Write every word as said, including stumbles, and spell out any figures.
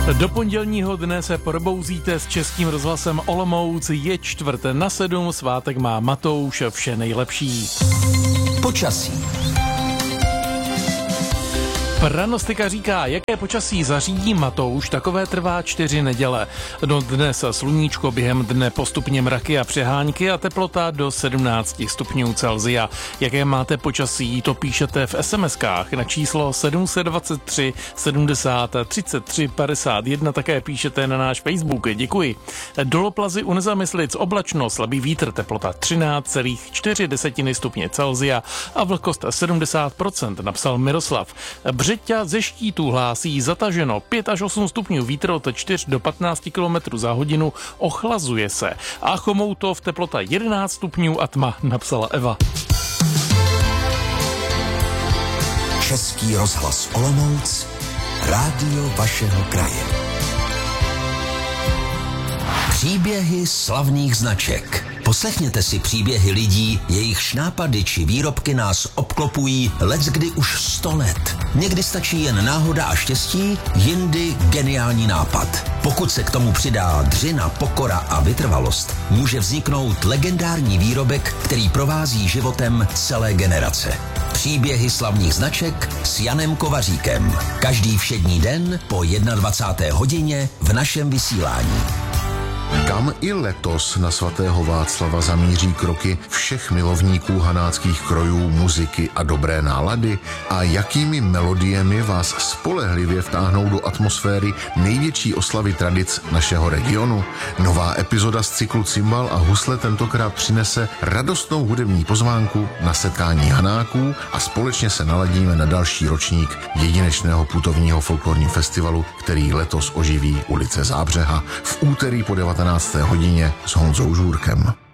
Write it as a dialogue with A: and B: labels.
A: Do pondělního dne se probouzíte s Českým rozhlasem Olomouc, je čtvrt na sedm, svátek má Matouš, vše nejlepší.
B: Počasí.
A: Pranostika říká, jaké počasí zařídí Matouš, takové trvá čtyři neděle. No dnes sluníčko, během dne postupně mraky a přehánky a teplota do sedmnáct stupňů Celsia. Jaké máte počasí, to píšete v es em eskách na číslo sedm set dvacet tři sedmdesát třicet tři padesát jedna, také píšete na náš Facebook, děkuji. Doloplazy u Nezamyslic oblačno, slabý vítr, teplota třináct celá čtyři stupně Celsia a vlhkost sedmdesát procent, napsal Miroslav. Břeťa ze Štítů hlásí zataženo pět až osm stupňů, vítr od čtyři do patnácti kilometrů za hodinu, ochlazuje se. A Chomoutov teplota jedenáct stupňů a tma, napsala Eva.
B: Český rozhlas Olomouc, rádio vašeho kraje. Příběhy slavných značek. Poslechněte si příběhy lidí, jejich nápady či výrobky nás obklopují leckdy už sto let. Někdy stačí jen náhoda a štěstí, jindy geniální nápad. Pokud se k tomu přidá dřina, pokora a vytrvalost, může vzniknout legendární výrobek, který provází životem celé generace. Příběhy slavných značek s Janem Kovaříkem. Každý všední den po dvacáté jedné hodině v našem vysílání.
C: Kam i letos na svatého Václava zamíří kroky všech milovníků hanáckých krojů, muziky a dobré nálady? A jakými melodiemi vás spolehlivě vtáhnou do atmosféry největší oslavy tradic našeho regionu? Nová epizoda z cyklu Cimbal a husle tentokrát přinese radostnou hudební pozvánku na setkání hanáků a společně se naladíme na další ročník jedinečného putovního folklorního festivalu, který letos oživí ulice Zábřeha v úterý po devatenácté hodině s Honzou Žůrkem.